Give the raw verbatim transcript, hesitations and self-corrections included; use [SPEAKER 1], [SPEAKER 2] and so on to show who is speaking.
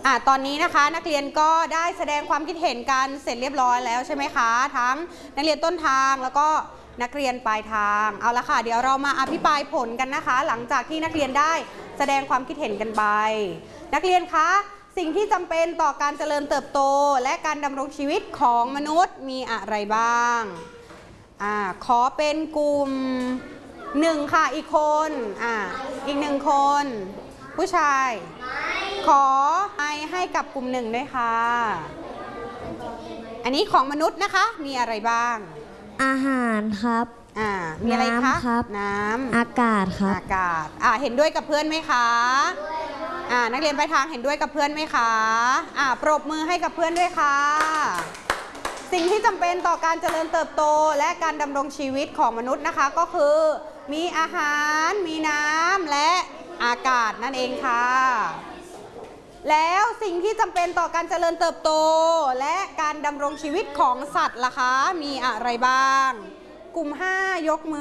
[SPEAKER 1] อ่ะตอนนี้นะคะนักเรียนก็ได้แสดงความคิดเห็นกันเสร็จเรียบร้อยแล้วใช่ไหมคะทั้งนักเรียนต้นทางแล้วก็นักเรียนปลายทางเอาละค่ะเดี๋ยวเรามาอภิปรายผลกันนะคะ หลังจากที่นักเรียนได้แสดงความคิดเห็นกันไปนักเรียนคะสิ่งที่จำเป็นต่อการเจริญเติบโตและการดำรงชีวิตของมนุษย์มีอะไรบ้างอ่าขอเป็นกลุ่มหนึ่งค่ะอีกคนอ่าอีกหนึ่งคนผู้ชายขอไอให้กับกลุ่มหนึ่งด้วยค่ะอันนี้ของมนุษย์นะคะมีอะไรบ้าง
[SPEAKER 2] อาหารครับ
[SPEAKER 1] อ่ามีอะไรคะ
[SPEAKER 2] ครับ
[SPEAKER 1] น้ำ
[SPEAKER 2] อากาศครับ
[SPEAKER 1] อากาศอ่าเห็นด้วยกับเพื่อนไหมคะอ่านักเรียนปลายทางเห็นด้วยกับเพื่อนไหมคะอ่าปรบมือให้กับเพื่อนด้วยค่ะสิ่งที่จำเป็นต่อการเจริญเติบโตและการดำรงชีวิตของมนุษย์นะคะก็คือมีอาหารมีน้ำและอากาศนั่นเองค่ะแล้วสิ่งที่จำเป็นต่อการเจริญเติบโตและการดำรงชีวิตของสัตว์ล่ะคะมีอะไรบ้างกลุ่มห้ายกมือ